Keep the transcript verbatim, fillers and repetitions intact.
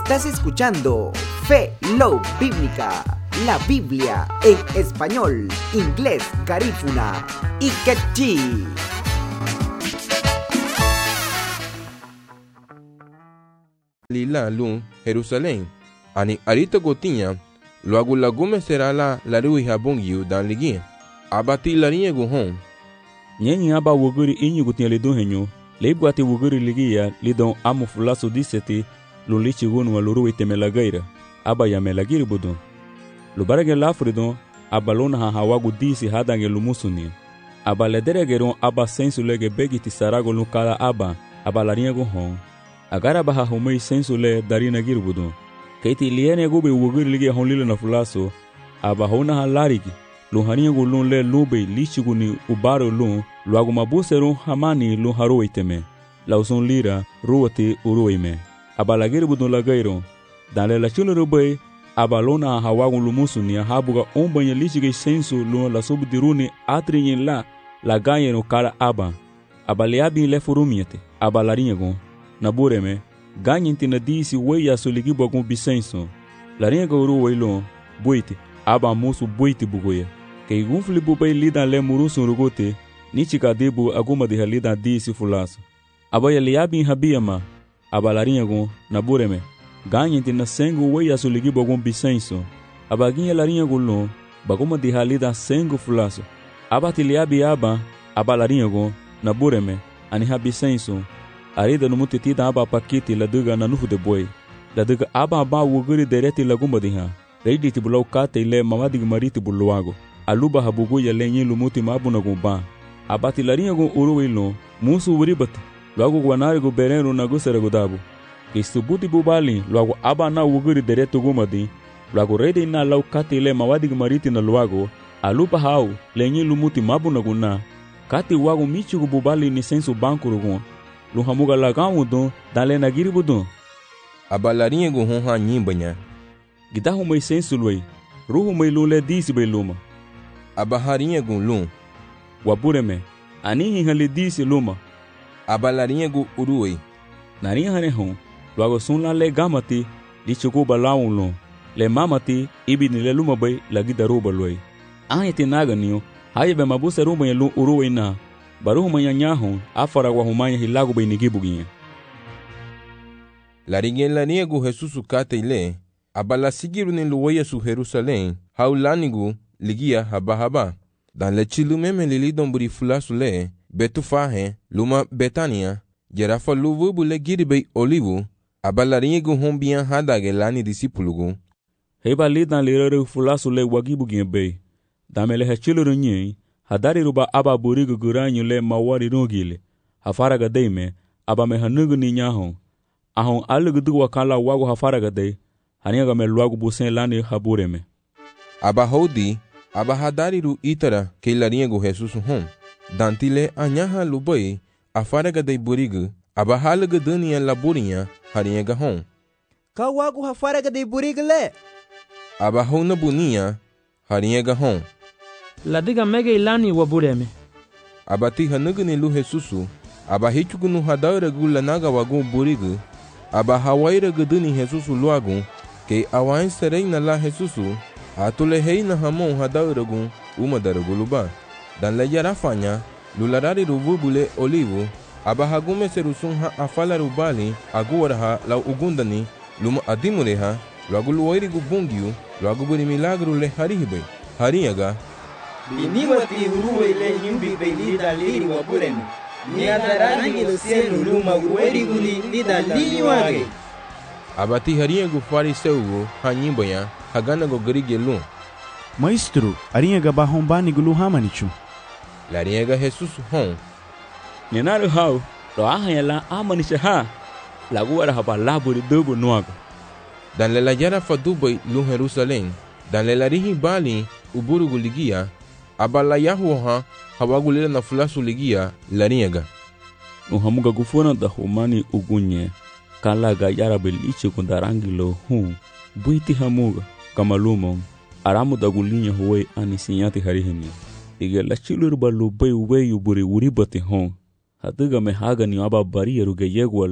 Estás escuchando Fe Love Bíblica, la Biblia en español, inglés, garífuna y quechí. Lila lun Jerusalén ani arita gotinha logo lagume será la la rui habongiu dan ligi abati larinha guhon nyenyi aba woguri inyu gotinha le dohenyo le bwati woguri ligia lidon amu fulaso diseti lo lichi gonu waluru itemelagaira aba ya melagiri budon lo barage lafridon abalona ha hawagu disi hadange lumusuni aba lederegeron aba sensu lege begiti sarago lukala aba aba larinha guhon agara baha humei sensu le darina girbudo keiti liene gube woguri ligia honlile na fulaso aba hona halarigi luhania gulun le lube lichiguni ubaro lun luagu mabuseru hamani lun haroiteme lauson lira ruati uruime aba lagirbudo lagairo dale la chulo rube aba lona hawagu lumusuni habuga ombanya lichige sensu lun la subdiruni atrinyin la la gayeno kala aba aba leabi le furumiete aba laringo nabureme ganhinti na disi weya soligi bogun bisenso larinha gauru weilon buite aba musu buite bugoya que gunfli bubei lida le murusu rugote nichika debu aguma de halida disi fulaso aba ya liabi habiyama aba larinha gon nabureme ganhinti na sengo weya soligi bogun bisenso aba ginha larinha golon baguma de halida sengo fulaso aba tiliabi aba aba larinha gon nabureme ani habisenso arida no mutiti aba pakiti la duga na nufu de boy la duga aba ba wuguri dereti la gumba diha reidi ti bulau kate le mamadi mariti buluago aluba habugo ya lenye lumuti mabu na gumba abati larinha go uruwilo musu wuribat logo gwanari go bereno na go sere go dabu kistubuti bubali logo aba na wuguri dereti gumba di logo reidi na lau kate le mamadi mariti na luago aluba hau lenye lumuti mabu na guna kate wago michu go bubali ni sensu banku rugon lu hamuga lagamu don dale na giri budon aba larinha go hon ha nyimbanya gidahu mai sensu loi ruhu mai lule disi be luma aba harinha go lum wabureme ani hale disi luma aba larinha go uruoi narinha hane hon luago sun la le gamati li chuku balawun lon le mamati ibini le luma bai la gidaruba loi ayete naganiyo haye be mabuse rumba ye lu uruoi na baruhu manyanyahon afara wa humanya hilago be nigibuginha larinha larinha go Jesus kate ile abala sigiru ni luoya su Jerusalém haulanigu ligia haba haba dan le chilu meme lili don buri fulasu le betufahe luma Betania jerafa luvubu le giribe olivu abala larinha go hombian hadage lani disipulugu heba li dan lirere fulasu le wagibuginha be damele hechilu nyi hadari ruba aba burigu guranyu le mawari rogile hafaraga deime aba me hanugu ni nyahon ahon alugu du wakala wago hafaraga dei haniga me luagu busen lani habureme aba hodi aba hadari ru itara ke larinha go Jesus hon dantile anyaha lubai afaraga dei burigu aba halugu dania laburinha harinha hon ka wago hafaraga dei burigu le aba hona bunia harinha hon la diga mega ilani wabureme abati hanugu ni lu Jesusu aba hichugu nu hadaira gula naga wagu burigu aba hawaira guduni Jesusu luagu ke awain serena la Jesusu atule heina hamon hadaira gu umadara guluba dan le yarafanya lularari rububule olivu aba hagume serusun ha afala rubali aguwara ha la ugundani luma adimureha luagu luwairi gu bungiu luagu buri milagru le harihibe hariyaga Biniwati uruwe le nyumbi be lida liri wabureme. Niadarangi lo cielo luma ueri guli lida liri wage. Abati harinha go fariseu hanyimbanya hagana go grige lum. Maestro, arinha ga bahombani gulu hamanichu. Larinha ga Jesus hon. Nenaru hau lo ahanya la amanisha ha laguara haba laburi dubu nuago. Dan le la yara fadubai lu Jerusalém dan le larihi bali uburugu ligia abala yahuha hawagulila na fulasu ligia larinha Uhamuga gufona da humani ugunye kala ga yara beliche kundarangilo hu buiti hamuga kamalumon aramu da gulinya huwe anisinyati harihini iga la chilur balu bay way uburi uribati hon hatuga me haga ni aba bari eruge yegwa